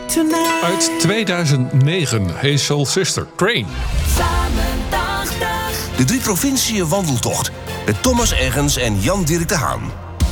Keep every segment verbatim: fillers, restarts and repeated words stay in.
tonight. Uit tweeduizend negen, Hey Soul Sister, Train. De drie provinciën wandeltocht. Met Thomas Eggens en Jan-Dirk de Haan.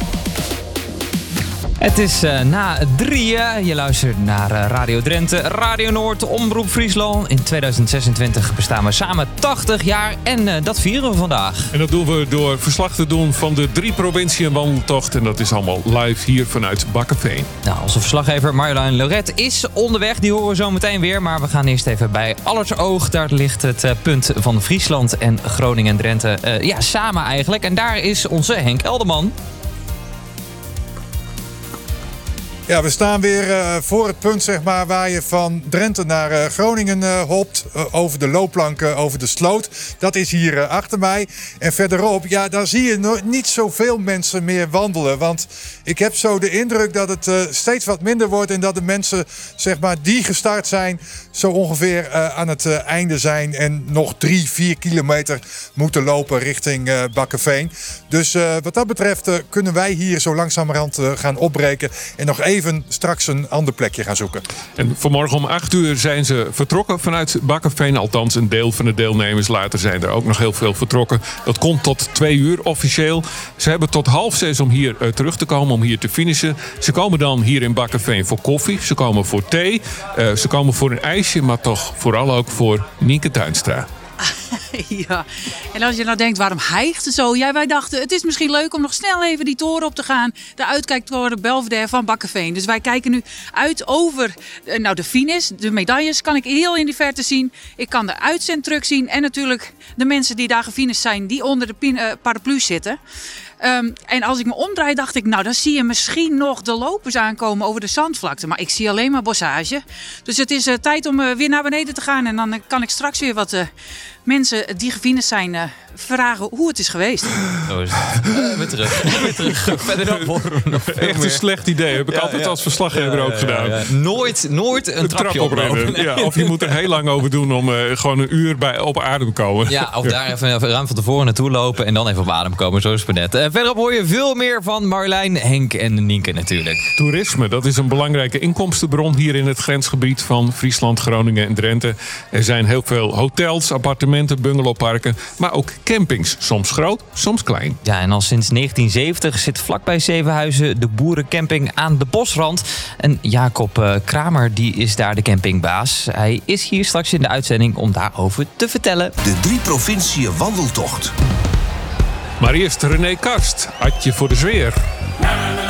Het is uh, na drieën. Je luistert naar uh, Radio Drenthe, Radio Noord, Omroep Friesland. In tweeduizend zesentwintig bestaan we samen tachtig jaar en uh, dat vieren we vandaag. En dat doen we door verslag te doen van de drie provinciën wandeltocht. En dat is allemaal live hier vanuit Bakkeveen. Nou, onze verslaggever Marjolein Loret is onderweg. Die horen we zo meteen weer. Maar we gaan eerst even bij Allertsoog. Daar ligt het uh, punt van Friesland en Groningen en Drenthe. Uh, ja, samen eigenlijk. En daar is onze Henk Elderman. Ja, we staan weer uh, voor het punt zeg maar, waar je van Drenthe naar uh, Groningen uh, hopt. Uh, over de loopplanken, over de sloot. Dat is hier uh, achter mij. En verderop, ja, daar zie je no- niet zoveel mensen meer wandelen. Want ik heb zo de indruk dat het uh, steeds wat minder wordt. En dat de mensen zeg maar, die gestart zijn zo ongeveer uh, aan het uh, einde zijn. En nog drie, vier kilometer moeten lopen richting uh, Bakkeveen. Dus uh, wat dat betreft uh, kunnen wij hier zo langzamerhand uh, gaan opbreken. En nog even even straks een ander plekje gaan zoeken. En vanmorgen om acht uur zijn ze vertrokken vanuit Bakkeveen. Althans, een deel van de deelnemers. Later zijn er ook nog heel veel vertrokken. Dat komt tot twee uur officieel. Ze hebben tot half zes om hier uh, terug te komen, om hier te finishen. Ze komen dan hier in Bakkeveen voor koffie. Ze komen voor thee. Uh, ze komen voor een ijsje, maar toch vooral ook voor Nienke Tuinstra. Ja, en als je nou denkt, waarom hijgt het zo? Ja, wij dachten, het is misschien leuk om nog snel even die toren op te gaan. De uitkijktoren Belvedere van Bakkeveen. Dus wij kijken nu uit over nou, de finish. De medailles kan ik heel in de verte zien. Ik kan de uitzendtruck zien. En natuurlijk de mensen die daar gefinished zijn, die onder de pin, uh, paraplu zitten. Um, en als ik me omdraai, dacht ik, nou, dan zie je misschien nog de lopers aankomen over de zandvlakte. Maar ik zie alleen maar bossage. Dus het is uh, tijd om uh, weer naar beneden te gaan. En dan uh, kan ik straks weer wat uh, mensen die gefinished zijn uh, vragen hoe het is geweest. Oh, is het. Uh, weer terug. Weer terug. Verderop horen we nog veel Echt meer. een slecht idee. Heb ik Ja, altijd ja. als verslaggever Ja, ja, ook gedaan. ja, ja. Nooit, nooit een, Een trapje trap oprennen. oprennen. Ja, of je moet er heel lang over doen om uh, gewoon een uur bij, op adem komen. Ja, of daar even, even ruim van tevoren naartoe lopen en dan even op adem komen. Zo is het maar net. Uh, verderop hoor je veel meer van Marjolein, Henk en Nienke natuurlijk. Toerisme, dat is een belangrijke inkomstenbron hier in het grensgebied van Friesland, Groningen en Drenthe. Er zijn heel veel hotels, appartementen, bungalowparken, maar ook campings. Soms groot, soms klein. Ja, en al sinds negentien zeventig zit vlakbij Zevenhuizen de boerencamping aan de bosrand. En Jacob uh, Kramer, die is daar de campingbaas. Hij is hier straks in de uitzending om daarover te vertellen. De drie provinciën wandeltocht. Maar eerst René Karst, Atje voor de Zweer.